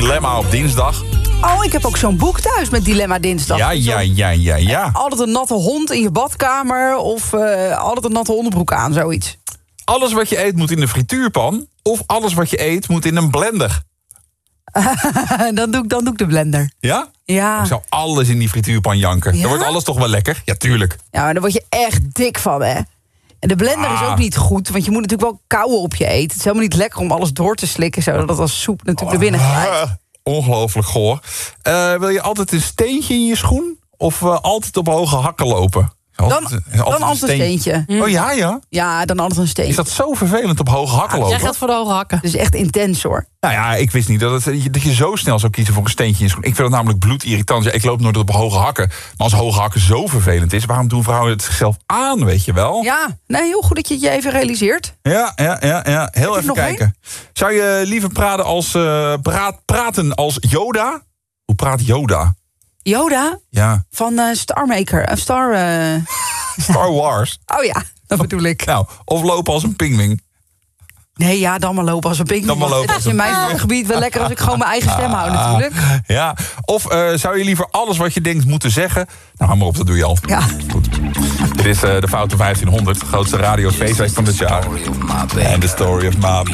Dilemma op dinsdag. Oh, ik heb ook zo'n boek thuis met Dilemma Dinsdag. Ja. Altijd een natte hond in je badkamer of altijd een natte onderbroek aan, zoiets. Alles wat je eet moet in de frituurpan of alles wat je eet moet in een blender. Dan doe ik de blender. Ja? Ja. Ik zou alles in die frituurpan janken. Ja? Dan wordt alles toch wel lekker? Ja, tuurlijk. Ja, maar daar word je echt dik van, hè? En de blender is ook niet goed, want je moet natuurlijk wel kauwen op je eten. Het is helemaal niet lekker om alles door te slikken, zodat het als soep natuurlijk er binnen gaat. Ongelooflijk goor. Wil je altijd een steentje in je schoen? Of altijd op hoge hakken lopen? Dan altijd een steentje. Oh ja? Ja, dan altijd een steentje. Is dat zo vervelend op hoge hakken lopen? Jij gaat voor de hoge hakken. Dat is echt intens, hoor. Nou ja, ik wist niet dat je zo snel zou kiezen voor een steentje in je schoen. Ik vind het namelijk bloedirritant. Ja, ik loop nooit op hoge hakken. Maar als hoge hakken zo vervelend is, waarom doen vrouwen het zichzelf aan, weet je wel? Ja, nee, heel goed dat je het je even realiseert. Ja. Heel even kijken. Zou je liever praten als Yoda? Hoe praat Yoda? Yoda? Ja. Van Star... Star Wars. Oh ja, dat bedoel ik. Nou, of lopen als een pinguïn. Nee, ja, dan maar lopen als een pinguïn. Het is in mijn gebied wel lekker als ik gewoon mijn eigen stem hou natuurlijk. Ja, of zou je liever alles wat je denkt moeten zeggen? Nou, hou maar op, dat doe je al. Ja. Goed. Dit is de Foute 1500, de grootste radiofeestweek van dit jaar. En the story of my